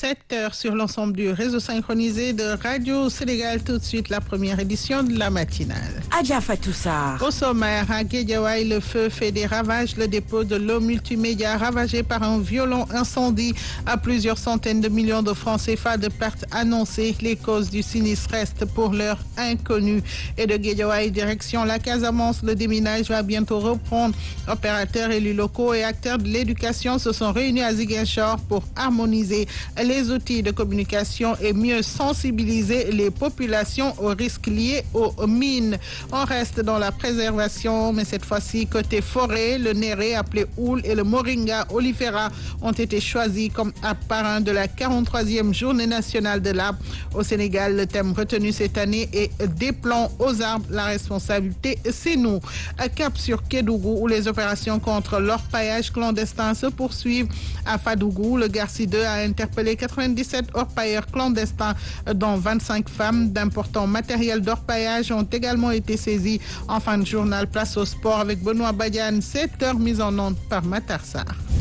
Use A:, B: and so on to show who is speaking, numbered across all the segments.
A: 7h sur l'ensemble du réseau synchronisé de Radio Sénégal. Tout de suite, la première édition de la matinale.
B: Adja Fatou Sarr.
A: Au sommaire, à Guédiawaye, le feu fait des ravages. Le dépôt de l'eau multimédia ravagé par un violent incendie. À plusieurs centaines de millions de francs CFA de pertes annoncées. Les causes du sinistre restent pour l'heure inconnues. Et de Guédiawaye, direction la Casamance, le déminage va bientôt reprendre. Opérateurs, élus locaux et acteurs de l'éducation se sont réunis à Ziguinchor pour harmoniser les outils de communication et mieux sensibiliser les populations aux risques liés aux mines. On reste dans la préservation, mais cette fois-ci côté forêt, le néré appelé houle et le moringa olifera ont été choisis comme parrains de la 43e journée nationale de l'arbre. Au Sénégal, le thème retenu cette année est des plants aux arbres. La responsabilité, c'est nous. À Cap sur Kédougou, où les opérations contre l'orpaillage clandestin se poursuivent. À Fadougou, le Garci 2 a interpellé 97 orpailleurs clandestins, dont 25 femmes. D'importants matériels d'orpaillage ont également été saisis. En fin de journal, place au sport avec Benoît Badiane, 7h mise en onde par Matar Sarr.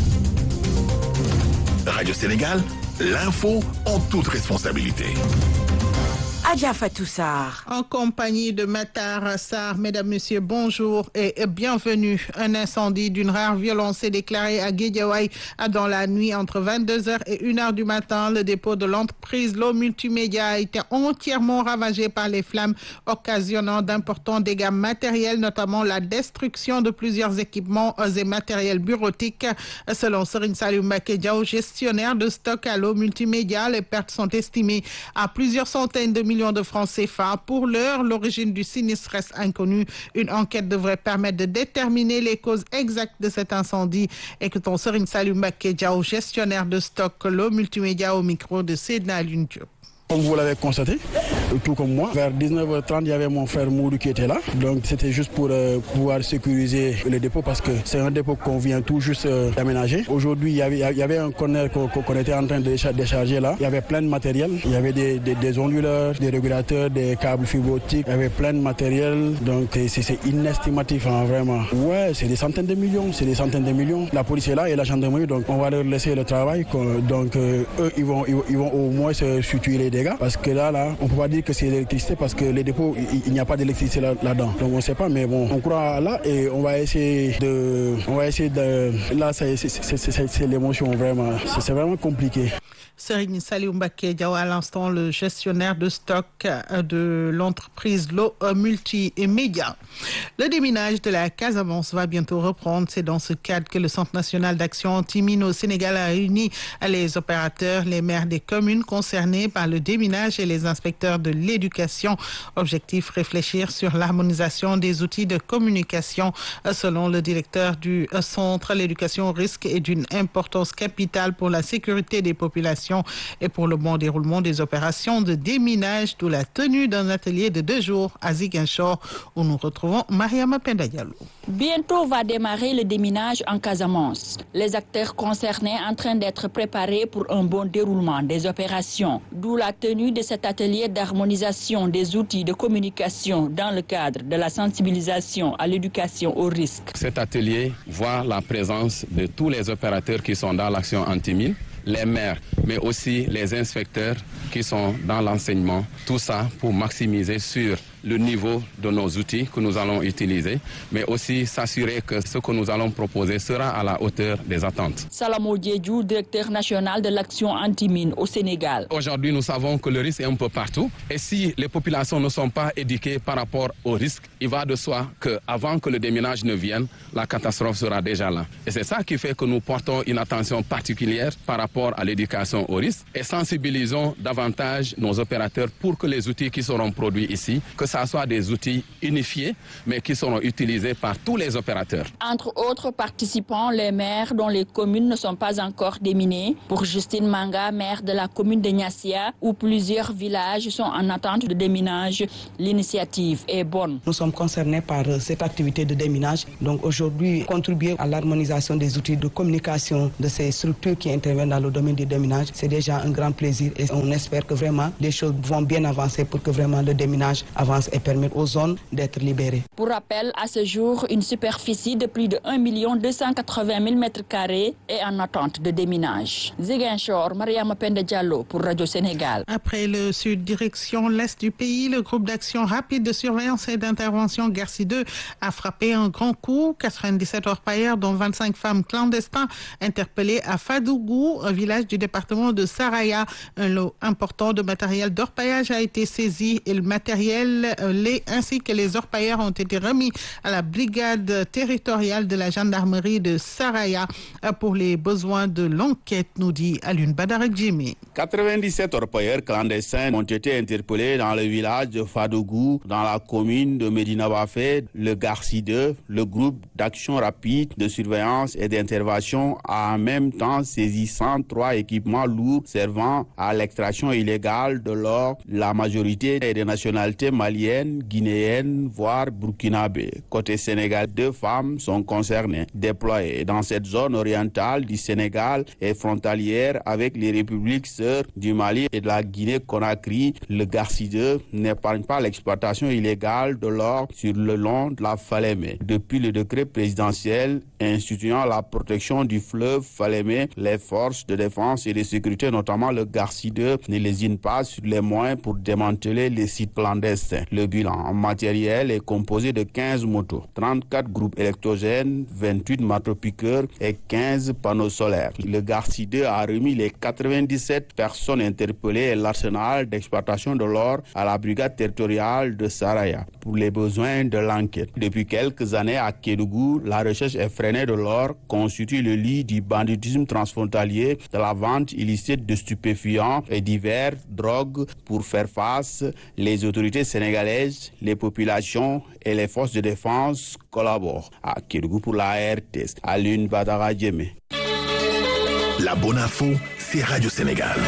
C: Radio Sénégal, l'info en toute responsabilité.
B: Adja Fatou Sarr.
A: En compagnie de Matar Sarr, mesdames, messieurs, bonjour et bienvenue. Un incendie d'une rare violence est déclaré à Guédiawaye dans la nuit entre 22h et 1h du matin. Le dépôt de l'entreprise L'eau multimédia a été entièrement ravagé par les flammes, occasionnant d'importants dégâts matériels, notamment la destruction de plusieurs équipements et matériels bureautiques. Selon Serigne Saliou Mbacké Diaw, gestionnaire de stock à L'eau multimédia, les pertes sont estimées à plusieurs centaines de millions de francs CFA. Pour l'heure, l'origine du sinistre reste inconnue. Une enquête devrait permettre de déterminer les causes exactes de cet incendie. Écoutons Serigne Saliou Mbacké Diaw, gestionnaire de stock L'eau multimédia, au micro de Seydina Alioune Diop.
D: Comme vous l'avez constaté, tout comme moi, vers 19h30, il y avait mon frère Moudou qui était là. Donc c'était juste pour pouvoir sécuriser le dépôt parce que c'est un dépôt qu'on vient tout juste d'aménager. Aujourd'hui, il y avait un conteneur qu'on était en train de décharger là. Il y avait plein de matériel. Il y avait des onduleurs, des régulateurs, des câbles fibre optique. Il y avait plein de matériel. Donc c'est inestimatif, hein, vraiment. Ouais, c'est des centaines de millions. C'est des centaines de millions. La police est là et la gendarmerie. Donc on va leur laisser le travail. Donc eux, ils vont au moins se situer les dégâts, parce que là, on peut pas dire que c'est l'électricité parce que les dépôts, il n'y a pas d'électricité là-dedans. Donc on sait pas, mais bon, on croit là et on va essayer de, là, c'est l'émotion vraiment. C'est vraiment compliqué.
A: Serigne Saliou Mbacké Diaw, à l'instant le gestionnaire de stock de l'entreprise L'eau multimédia. Le déminage de la Casamance va bientôt reprendre. C'est dans ce cadre que le Centre national d'action anti-mine au Sénégal a réuni les opérateurs, les maires des communes concernées par le déminage et les inspecteurs de l'éducation. Objectif, réfléchir sur l'harmonisation des outils de communication. Selon le directeur du centre, l'éducation au risque est d'une importance capitale pour la sécurité des populations et pour le bon déroulement des opérations de déminage, d'où la tenue d'un atelier de 2 jours à Ziguinchor où nous retrouvons Mariama Penda Diallo.
E: Bientôt va démarrer le déminage en Casamance. Les acteurs concernés en train d'être préparés pour un bon déroulement des opérations, d'où la tenue de cet atelier d'harmonisation des outils de communication dans le cadre de la sensibilisation à l'éducation au risque.
F: Cet atelier voit la présence de tous les opérateurs qui sont dans l'action anti-mine, les maires, mais aussi les inspecteurs qui sont dans l'enseignement. Tout ça pour maximiser sur le niveau de nos outils que nous allons utiliser, mais aussi s'assurer que ce que nous allons proposer sera à la hauteur des attentes.
E: Salamo Diédhiou, directeur national de l'action anti-mine au Sénégal.
F: Aujourd'hui, nous savons que le risque est un peu partout. Et si les populations ne sont pas éduquées par rapport au risque, il va de soi qu'avant que le déminage ne vienne, la catastrophe sera déjà là. Et c'est ça qui fait que nous portons une attention particulière par rapport à l'éducation au risque et sensibilisons davantage nos opérateurs pour que les outils qui seront produits ici, que ça soit des outils unifiés, mais qui seront utilisés par tous les opérateurs.
E: Entre autres participants, les maires dont les communes ne sont pas encore déminées. Pour Justine Manga, maire de la commune de Niassia, où plusieurs villages sont en attente de déminage, l'initiative est bonne.
G: Nous sommes concernés par cette activité de déminage. Donc aujourd'hui, contribuer à l'harmonisation des outils de communication de ces structures qui interviennent dans le domaine du déminage, c'est déjà un grand plaisir et on espère que vraiment les choses vont bien avancer pour que vraiment le déminage avance et permette aux zones d'être libérées.
E: Pour rappel, à ce jour, une superficie de plus de 1 280 000 m² est en attente de déminage. Ziguinchor, Mariama Penda Diallo pour Radio Sénégal.
A: Après le sud, direction l'est du pays, le groupe d'action rapide de surveillance et d'intervention Garci 2 a frappé un grand coup. 97 orpailleurs, dont 25 femmes clandestins, interpellées à Fadougou, un village du département de Saraya. Un lot important de matériel d'orpaillage a été saisi et le matériel ainsi que les orpailleurs ont été remis à la brigade territoriale de la gendarmerie de Saraya pour les besoins de l'enquête, nous dit Alioune Badara Djimé.
H: 97 orpailleurs clandestins ont été interpellés dans le village de Fadougou, dans la commune de Médina Bafé. Le Garci 2, le groupe d'action rapide de surveillance et d'intervention, a en même temps saisi 103 équipements lourds servant à l'extraction illégale de l'or. La majorité est de nationalité malienne, guinéenne, voire burkinabé. Côté Sénégal, 2 femmes sont concernées. Déployées dans cette zone orientale du Sénégal et frontalière avec les républiques sœurs du Mali et de la Guinée-Conakry, le Garci 2 n'épargne pas l'exploitation illégale de l'or sur le long de la Falémé. Depuis le décret présidentiel instituant la protection du fleuve Falémé, les forces de défense et de sécurité, notamment le Garci 2, ne lésinent pas sur les moyens pour démanteler les sites clandestins. Le bilan en matériel est composé de 15 motos, 34 groupes électrogènes, 28 marteaux-piqueurs et 15 panneaux solaires. Le Garci 2 a remis les 97 personnes interpellées et l'arsenal d'exploitation de l'or à la brigade territoriale de Saraya pour les besoins de l'enquête. Depuis quelques années à Kédougou, la recherche effrénée de l'or constitue le lit du banditisme transfrontalier, de la vente illicite de stupéfiants et divers drogues. Pour faire face, les autorités sénégalaises, les populations et les forces de défense collaborent. À Kédougou pour la RTS, Alioune Badara Djemé.
C: La bonne info, c'est Radio Sénégal.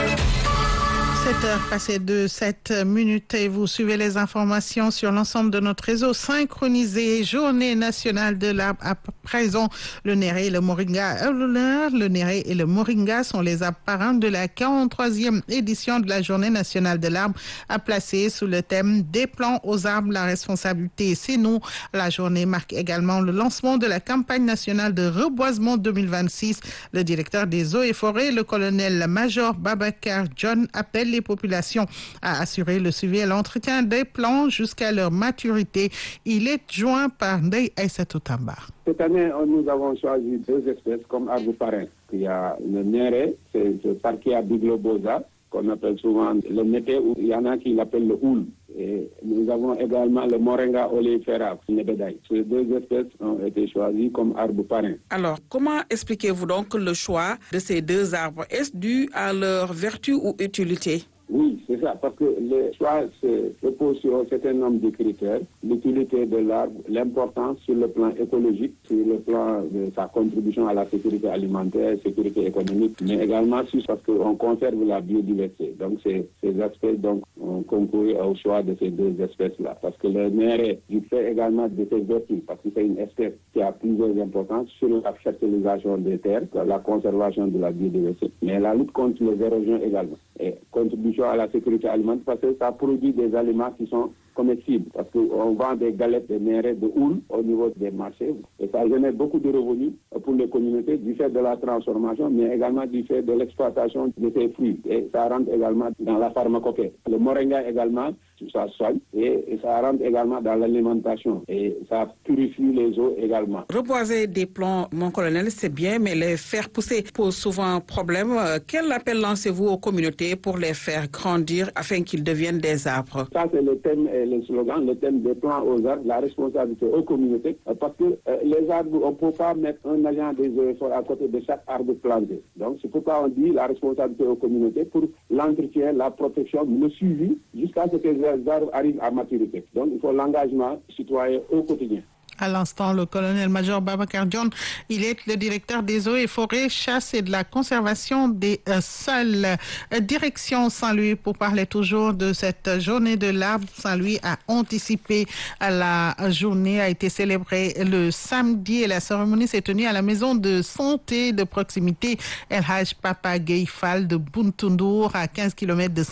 A: 7h passées de 7 minutes et vous suivez les informations sur l'ensemble de notre réseau synchronisé. Journée nationale de l'arbre à présent. Le néré et le moringa. Le néré et le moringa sont les arbres parrains de la 43e édition de la Journée nationale de l'arbre, à placer sous le thème des plants aux arbres. La responsabilité, c'est nous. La journée marque également le lancement de la campagne nationale de reboisement 2026. Le directeur des eaux et forêts, le colonel-major Babacar John, appelle les populations à assurer le suivi et l'entretien des plants jusqu'à leur maturité. Il est joint par Ndeye Aïssatou Tamba.
I: Cette année, nous avons choisi 2 espèces comme arbres parrains. Il y a le néré, c'est le Parkia biglobosa, qu'on appelle souvent le mété, ou il y en a qui l'appellent le houle. Et nous avons également le moringa oleifera, nebédaï. Ces 2 espèces ont été choisies comme arbres parrains.
G: Alors, comment expliquez-vous donc le choix de ces 2 arbres? Est-ce dû à leur vertu ou utilité?
I: Oui, c'est ça, parce que le choix se repose sur un certain nombre de critères. L'utilité de l'arbre, l'importance sur le plan écologique, sur le plan de sa contribution à la sécurité alimentaire, sécurité économique, mais également parce qu'on conserve la biodiversité. Donc, ces aspects ont concouru au choix de ces 2 espèces-là. Parce que le néré, du fait également de ses vertus, parce que c'est une espèce qui a plusieurs importances sur la fertilisation des terres, la conservation de la biodiversité, mais la lutte contre les érosions également. Et contribution à la sécurité alimentaire parce que ça produit des aliments qui sont comestibles. Parce qu'on vend des galettes de néré, de houle au niveau des marchés. Et ça génère beaucoup de revenus pour les communautés du fait de la transformation, mais également du fait de l'exploitation de ces fruits. Et ça rentre également dans la pharmacopée. Le moringa également, ça soigne et ça rentre également dans l'alimentation. Et ça purifie les eaux également.
G: Reboiser des plants, mon colonel, c'est bien, mais les faire pousser pose souvent problème. Quel appel lancez-vous aux communautés pour les faire grandir afin qu'ils deviennent des arbres?
I: Ça, c'est le thème et le slogan, le thème des plants aux arbres, la responsabilité aux communautés. Parce que les arbres, on ne peut pas mettre un agent des eaux et forêts à côté de chaque arbre planté. Donc, c'est pourquoi on dit la responsabilité aux communautés pour l'entretien, la protection, le suivi, jusqu'à ce que les arbres arrivent à maturité. Donc, il faut l'engagement citoyen au quotidien.
A: À l'instant, le colonel-major Babacar Dione, il est le directeur des eaux et forêts, chasse et de la conservation des sols. Direction Saint-Louis pour parler toujours de cette journée de l'arbre. Saint-Louis a anticipé. La journée a été célébrée le samedi et la cérémonie s'est tenue à la maison de santé de proximité El Hadj Papa Gueye Fall de Bountoundour à 15 km de